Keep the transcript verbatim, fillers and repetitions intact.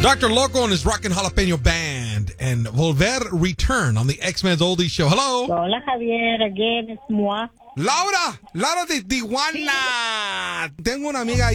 Doctor Loco and his Rockin' Jalapeno Band and Volver Return on the X-Men's Oldies Show. Hello. Hola, Javier. Again, it's moi. Laura. Laura de Tijuana. Tengo una amiga